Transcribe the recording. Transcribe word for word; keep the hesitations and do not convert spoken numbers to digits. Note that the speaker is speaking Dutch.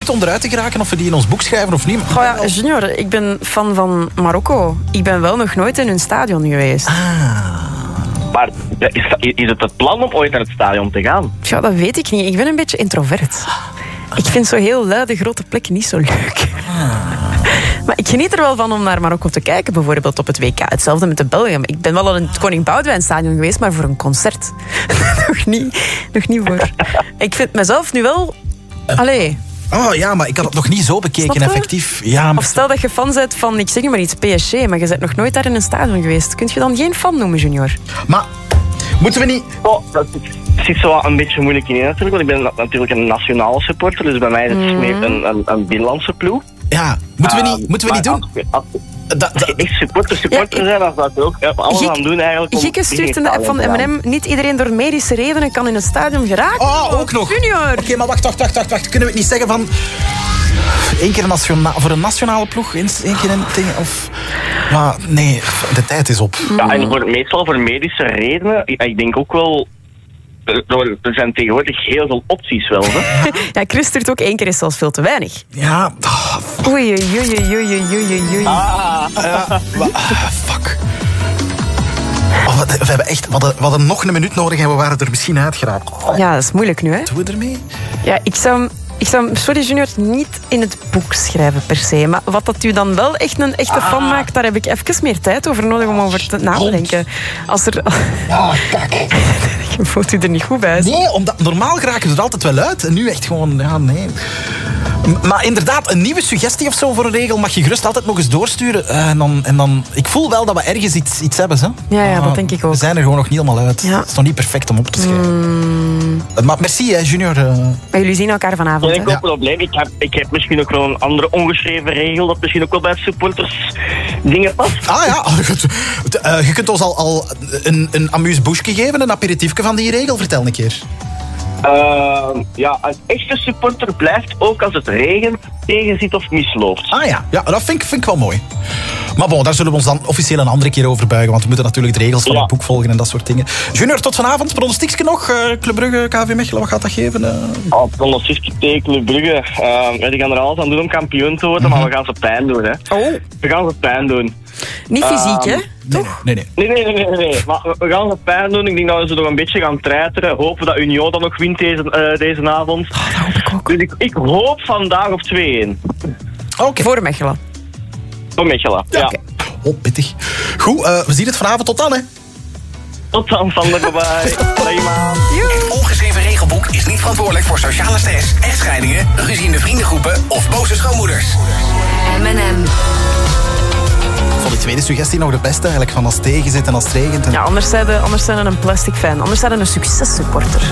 gelukt om eruit te geraken of we die in ons boek schrijven of niet? Goh ja, Junior, ik ben fan van Marokko. Ik ben wel nog nooit in hun stadion geweest. Ah. Maar is, is het het plan om ooit naar het stadion te gaan? Ja, dat weet ik niet. Ik ben een beetje introvert. Ik vind zo heel luide grote plekken niet zo leuk. Ah. Maar ik geniet er wel van om naar Marokko te kijken, bijvoorbeeld op het W K. Hetzelfde met de Belgen. Ik ben wel al in het Koning Boudewijnstadion geweest, maar voor een concert. nog, niet, nog niet voor. Ik vind mezelf nu wel... Allee... Oh ja, maar ik had het nog niet zo bekeken, Snap je? effectief. Ja, maar... Of stel dat je fan bent van, ik zeg maar iets, P S G, maar je bent nog nooit daar in een stadion geweest. Kun je dan geen fan noemen, Junior? Maar moeten we niet... Oh, dat zit zo een beetje moeilijk in natuurlijk, want ik ben natuurlijk een nationale supporter, dus bij mij is het Mm. meer een, een, een binnenlandse ploeg. Ja, moeten we niet, Uh, moeten we niet doen? Als, als, Da, als da, je echt supporter, supporter Ja, ik- zijn, dan zou ik ook ja, alles Giek- aan doen eigenlijk. om Gieke stuurt in de app van richting het M en M, niet iedereen door medische redenen kan in het stadion geraken. Oh, ook nog. Junior! Oké, maar wacht, wacht, wacht, wacht, wacht. Kunnen we het niet zeggen van... Eén keer nationaal, voor een nationale ploeg, één keer in dingen, of... Maar nee, de tijd is op. Ja, en voor, meestal voor medische redenen, ik, ik denk ook wel... Er, er zijn tegenwoordig heel veel opties wel, hè. Ja, Chris stuurt ook één keer is zelfs veel te weinig. Ja, oh, Oei, oei, oei, oei, oei, oei, oei. Ah, ja, wa- ah, fuck. Oh, we, we hebben echt... We hadden, we hadden nog een minuut nodig en we waren er misschien uitgeraakt. Oh, Ja, dat is moeilijk nu, hè? doen we ermee? Ja, ik zou, hem- ik zou hem, sorry Junior, niet in het boek schrijven per se. Maar wat dat u dan wel echt een echte fan maakt, daar heb ik even meer tijd over nodig om over te na te denken. Als er... Ah, kak. Je voelt u er niet goed bij. Nee, omdat, normaal geraken ze er altijd wel uit. En nu echt gewoon, ja, nee. M- Maar inderdaad, een nieuwe suggestie of zo voor een regel mag je gerust altijd nog eens doorsturen. Uh, en dan, en dan, ik voel wel dat we ergens iets, iets hebben. Hè? Ja, ja, Maar dat denk ik ook. We zijn er gewoon nog niet helemaal uit. Ja. Het is nog niet perfect om op te schrijven. Mm, Uh, Maar merci, hè, Junior. Uh, maar jullie zien elkaar vanavond, geen hè? enkel probleem. Ik heb, ik heb misschien ook wel een andere ongeschreven regel dat misschien ook wel bij supporters dingen past. Ah ja, uh, je kunt ons al, al een, een amuse-bouche geven, een aperitiefje van die regel. Vertel een keer. Uh, ja, een echte supporter blijft ook als het regent, tegenzit of misloopt. Ah ja, ja dat vind ik, vind ik wel mooi. Maar bon, daar zullen we ons dan officieel een andere keer over buigen, want we moeten natuurlijk de regels van Ja. het boek volgen en dat soort dingen. Junior, tot vanavond. Pronostiekje nog. Uh, Club Brugge, K V Mechelen, wat gaat dat geven? Uh... Oh, pronostiek tegen Club Brugge. Uh, die gaan er alles aan doen om kampioen te worden, Mm-hmm. maar we gaan ze pijn doen, hè. Oh, We gaan ze pijn doen. niet fysiek, hè? Nee, Toch? nee, nee. Nee, nee, nee, nee, nee. Maar we- we gaan ze pijn doen. Ik denk dat we ze nog een beetje gaan treiteren. Hopen dat Union dan nog wint deze, uh, deze avond. Oh, dat hoop ik ook. Dus ik, ik hoop vandaag op twee-één. Oké. Voor Mechelen. Voor Mechelen, ja. Oké. Oh, pittig. Goed, uh, we zien het vanavond. Tot dan, hè. Tot dan, Sander. Bye bye. Bye, man. Het ongeschreven regelboek is niet verantwoordelijk voor sociale stress, echtscheidingen, ruzie in de vriendengroepen of boze schoonmoeders. M en M. Ik vond die tweede suggestie nog de beste, eigenlijk. Van als het tegen zit en als het regent. En... Ja, anders zijn we anders zijn we een plastic fan. Anders zijn we een successupporter.